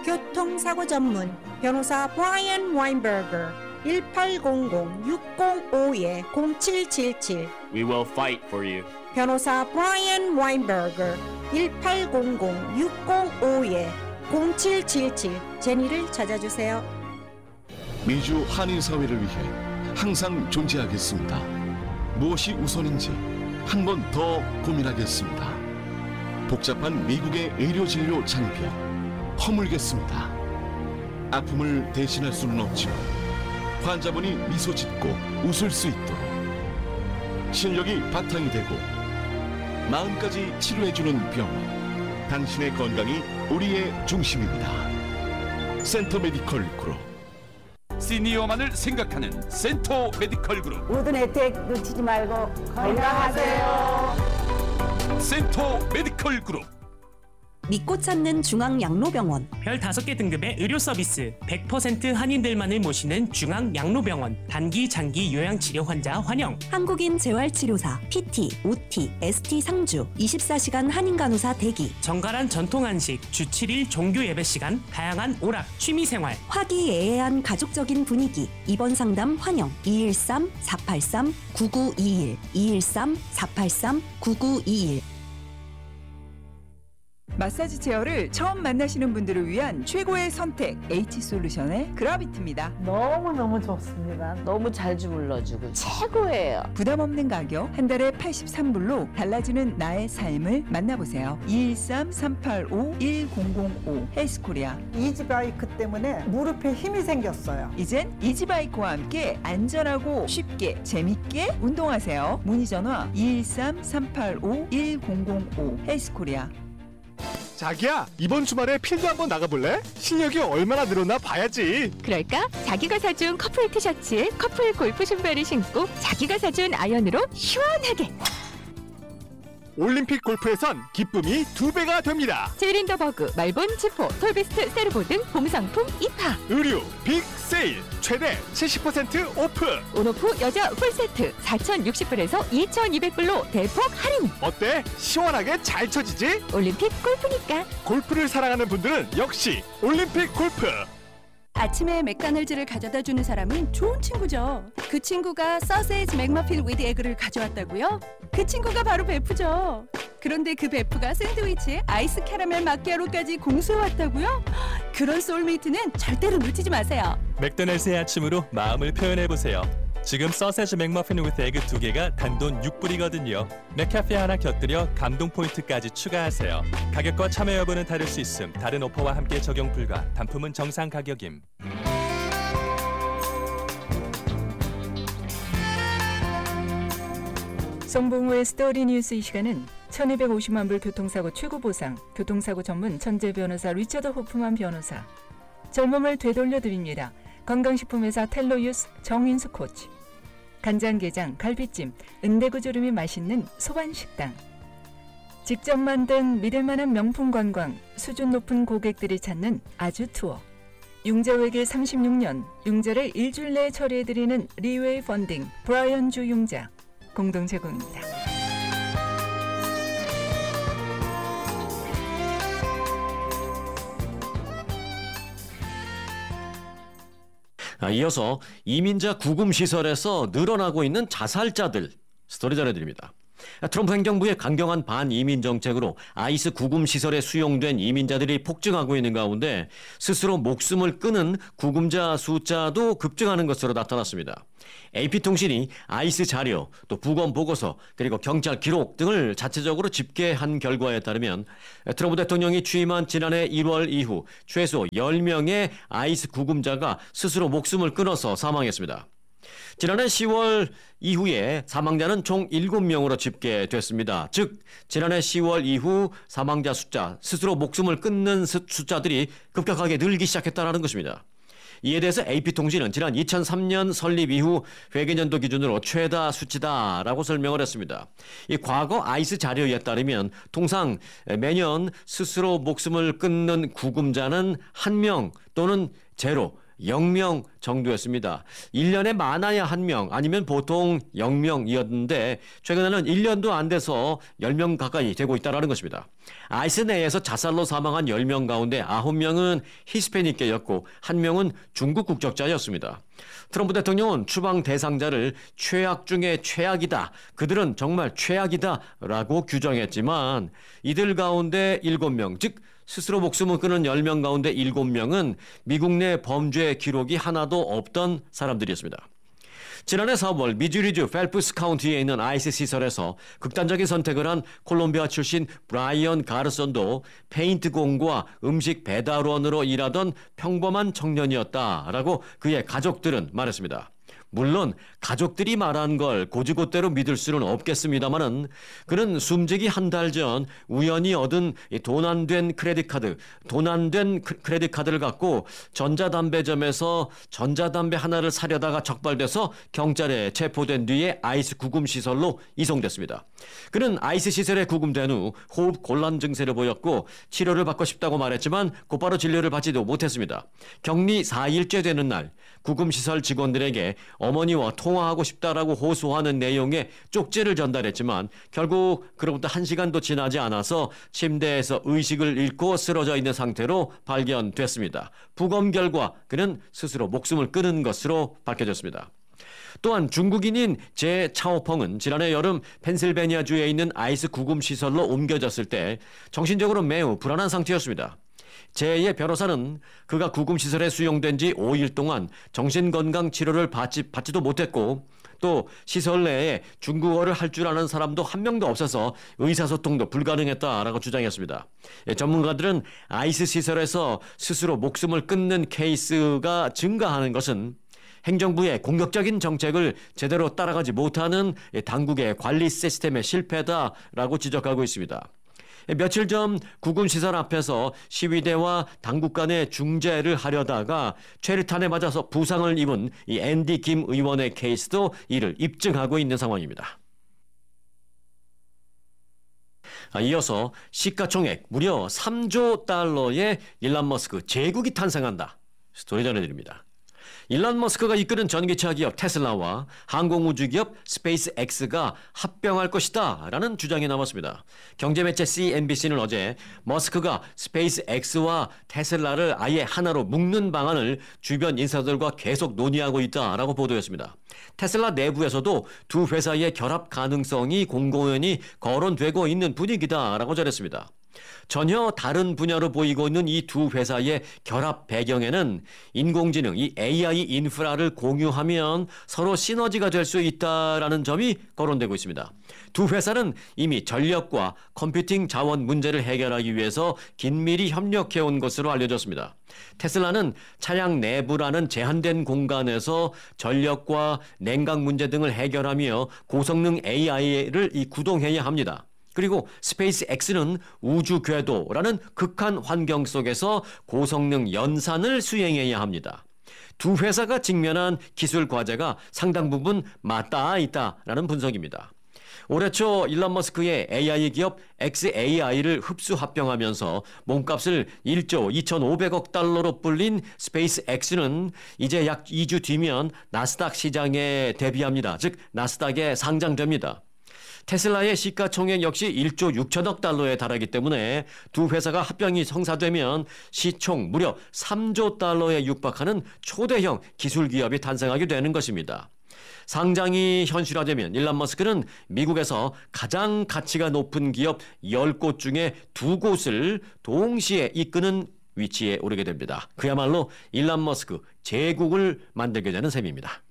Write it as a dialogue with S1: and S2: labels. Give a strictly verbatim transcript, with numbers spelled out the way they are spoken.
S1: 교통사고 전문 변호사 브라이언 와인버거 일팔공공 육공오 공칠칠칠
S2: We will fight for you.
S1: 변호사 브라이언 와인버거 일팔공공 육공오 공칠칠칠 제니를 찾아주세요.
S3: 미주 한인 사회를 위해 항상 존재하겠습니다. 무엇이 우선인지 한 번 더 고민하겠습니다. 복잡한 미국의 의료 진료 장벽 허물겠습니다. 아픔을 대신할 수는 없지만 환자분이 미소 짓고 웃을 수 있도록 실력이 바탕이 되고 마음까지 치료해주는 병원, 당신의 건강이 우리의 중심입니다. 센터 메디컬 그룹.
S4: 시니어만을 생각하는 센터 메디컬 그룹.
S5: 모든 혜택 놓치지 말고 건강하세요.
S4: 센터 메디컬 그룹.
S6: 믿고 찾는 중앙양로병원.
S7: 별 다섯 개 등급의 의료 서비스, 백 퍼센트 한인들만을 모시는 중앙양로병원. 단기, 장기 요양치료 환자 환영.
S6: 한국인 재활치료사, 피티, 오티, 에스티 상주, 이십사 시간 한인간호사 대기.
S7: 정갈한 전통 한식, 주 칠 일 종교 예배 시간, 다양한 오락, 취미생활.
S6: 화기애애한 가족적인 분위기. 입원 상담 환영. 이일삼 사팔삼 구구이일 이일삼 사팔삼 구구이일.
S8: 마사지 체어를 처음 만나시는 분들을 위한 최고의 선택 H솔루션의 그라비트입니다.
S5: 너무너무 좋습니다. 너무 잘 주물러주고 최고예요.
S8: 부담 없는 가격 한 달에 팔십삼 불로 달라지는 나의 삶을 만나보세요. 이일삼 삼팔오 일공공오 헬스코리아.
S9: 이지바이크 때문에 무릎에 힘이 생겼어요.
S8: 이젠 이지바이크와 함께 안전하고 쉽게 재밌게 운동하세요. 문의 전화 이일삼 삼팔오 일공공오 헬스코리아.
S10: 자기야, 이번 주말에 필드 한번 나가볼래? 실력이 얼마나 늘었나 봐야지.
S11: 그럴까? 자기가 사준 커플 티셔츠에 커플 골프 신발을 신고 자기가 사준 아이언으로 시원하게.
S10: 올림픽 골프에선 기쁨이 두 배가 됩니다.
S11: 제린더버그, 말본, 지포, 톨비스트, 세르보 등 봉상품 입하.
S10: 의류 빅 세일 최대 칠십 퍼센트 오프.
S11: 온오프 여자 풀세트 사천육십 불에서 이천이백 불로 대폭 할인.
S10: 어때? 시원하게 잘 쳐지지?
S11: 올림픽 골프니까.
S10: 골프를 사랑하는 분들은 역시 올림픽 골프.
S12: 아침에 맥다날드를 가져다 주는 사람은 좋은 친구죠. 그 친구가 서세지 맥머핀 위드 에그를 가져왔다고요? 그 친구가 바로 베프죠. 그런데 그 베프가 샌드위치에 아이스 캐러멜 마키아로까지 공수해왔다고요? 그런 소울메이트는 절대로 놓치지 마세요.
S13: 맥도날드의 아침으로 마음을 표현해보세요. 지금 서세지 맥머핀 위드 에그 두 개가 단돈 육 불이거든요. 맥카페 하나 곁들여 감동 포인트까지 추가하세요. 가격과 참여 여부는 다를 수 있음. 다른 오퍼와 함께 적용 불가. 단품은 정상 가격임.
S14: 성봉우의 스토리 뉴스. 이 시간은 천이백오십만 불 교통사고 최고보상, 교통사고 전문 천재 변호사 리처드 호프만 변호사, 젊음을 되돌려드립니다. 건강식품회사 텔로유스 정인수 코치, 간장게장, 갈비찜, 은대구조림이 맛있는 소반식당, 직접 만든 믿을만한 명품 관광, 수준 높은 고객들이 찾는 아주투어, 융자외길 삼십육 년, 융자를 일주일 내에 처리해드리는 리웨이 펀딩, 브라이언 주 융자, 공동 제공입니다.
S15: 이어서 이민자 구금시설에서 늘어나고 있는 자살자들 스토리 전해드립니다. 트럼프 행정부의 강경한 반이민 정책으로 아이스 구금시설에 수용된 이민자들이 폭증하고 있는 가운데 스스로 목숨을 끊은 구금자 숫자도 급증하는 것으로 나타났습니다. 에이피통신이 아이스 자료, 또 부검 보고서, 그리고 경찰 기록 등을 자체적으로 집계한 결과에 따르면 트럼프 대통령이 취임한 지난해 일월 이후 최소 열 명의 아이스 구금자가 스스로 목숨을 끊어서 사망했습니다. 지난해 시월 이후에 사망자는 총 일곱 명으로 집계됐습니다. 즉 지난해 시월 이후 사망자 숫자, 스스로 목숨을 끊는 숫자들이 급격하게 늘기 시작했다는 것입니다. 이에 대해서 에이피통신은 지난 이천삼 년 설립 이후 회계년도 기준으로 최다 수치다라고 설명을 했습니다. 이 과거 아이스 자료에 따르면 통상 매년 스스로 목숨을 끊는 구금자는 한 명 또는 제로, 영 명 정도였습니다. 일 년에 많아야 한 명 아니면 보통 영 명이었는데 최근에는 일 년도 안 돼서 열 명 가까이 되고 있다는 것입니다. 아이스 내에서 자살로 사망한 열 명 가운데 아홉 명은 히스패닉계였고 한 명은 중국 국적자였습니다. 트럼프 대통령은 추방 대상자를 최악 중에 최악이다. 그들은 정말 최악이다 라고 규정했지만 이들 가운데 일곱 명, 즉 스스로 목숨을 끊은 열 명 가운데 일곱 명은 미국 내 범죄 기록이 하나도 없던 사람들이었습니다. 지난해 사월 미주리주 펠프스 카운티에 있는 아이스 시설에서 극단적인 선택을 한 콜롬비아 출신 브라이언 가르손도 페인트공과 음식 배달원으로 일하던 평범한 청년이었다라고 그의 가족들은 말했습니다. 물론 가족들이 말한 걸 곧이곧대로 믿을 수는 없겠습니다만은 그는 숨지기 한 달 전 우연히 얻은 돈 안 된 크레딧 카드, 돈 안 된 크레딧 카드를 갖고 전자담배점에서 전자담배 하나를 사려다가 적발돼서 경찰에 체포된 뒤에 아이스 구금 시설로 이송됐습니다. 그는 아이스 시설에 구금된 후 호흡 곤란 증세를 보였고 치료를 받고 싶다고 말했지만 곧바로 진료를 받지도 못했습니다. 격리 사 일째 되는 날 구금 시설 직원들에게 어머니와 통화하고 싶다라고 호소하는 내용의 쪽지를 전달했지만 결국 그로부터 한 시간도 지나지 않아서 침대에서 의식을 잃고 쓰러져 있는 상태로 발견됐습니다. 부검 결과 그는 스스로 목숨을 끊은 것으로 밝혀졌습니다. 또한 중국인인 제 차오펑은 지난해 여름 펜실베니아주에 있는 아이스 구금 시설로 옮겨졌을 때 정신적으로 매우 불안한 상태였습니다. 제의 변호사는 그가 구금시설에 수용된 지 오 일 동안 정신건강 치료를 받지, 받지도 못했고 또 시설 내에 중국어를 할 줄 아는 사람도 한 명도 없어서 의사소통도 불가능했다라고 주장했습니다. 예, 전문가들은 아이스 시설에서 스스로 목숨을 끊는 케이스가 증가하는 것은 행정부의 공격적인 정책을 제대로 따라가지 못하는 당국의 관리 시스템의 실패다라고 지적하고 있습니다. 며칠 전 구금시설 앞에서 시위대와 당국 간의 중재를 하려다가 최루탄에 맞아서 부상을 입은 이 앤디 김 의원의 케이스도 이를 입증하고 있는 상황입니다. 이어서 시가총액 무려 삼조 달러의 일론 머스크 제국이 탄생한다. 스토리 전해드립니다. 일론 머스크가 이끄는 전기차 기업 테슬라와 항공우주 기업 스페이스X가 합병할 것이다 라는 주장이 나왔습니다. 경제매체 씨엔비씨는 어제 머스크가 스페이스X와 테슬라를 아예 하나로 묶는 방안을 주변 인사들과 계속 논의하고 있다라고 보도했습니다. 테슬라 내부에서도 두 회사의 결합 가능성이 공공연히 거론되고 있는 분위기다라고 전했습니다. 전혀 다른 분야로 보이고 있는 이 두 회사의 결합 배경에는 인공지능, 이 에이아이 인프라를 공유하면 서로 시너지가 될 수 있다라는 점이 거론되고 있습니다. 두 회사는 이미 전력과 컴퓨팅 자원 문제를 해결하기 위해서 긴밀히 협력해온 것으로 알려졌습니다. 테슬라는 차량 내부라는 제한된 공간에서 전력과 냉각 문제 등을 해결하며 고성능 에이아이를 이 구동해야 합니다. 그리고 스페이스X는 우주 궤도라는 극한 환경 속에서 고성능 연산을 수행해야 합니다. 두 회사가 직면한 기술 과제가 상당 부분 맞닿아 있다라는 분석입니다. 올해 초 일론 머스크의 에이아이 기업 엑스에이아이를 흡수 합병하면서 몸값을 일조 이천오백억 달러로 불린 스페이스X는 이제 약 이 주 뒤면 나스닥 시장에 데뷔합니다. 즉 나스닥에 상장됩니다. 테슬라의 시가총액 역시 일조 육천억 달러에 달하기 때문에 두 회사가 합병이 성사되면 시총 무려 삼조 달러에 육박하는 초대형 기술 기업이 탄생하게 되는 것입니다. 상장이 현실화되면 일론 머스크는 미국에서 가장 가치가 높은 기업 열 곳 중에 두 곳을 동시에 이끄는 위치에 오르게 됩니다. 그야말로 일론 머스크 제국을 만들게 되는 셈입니다.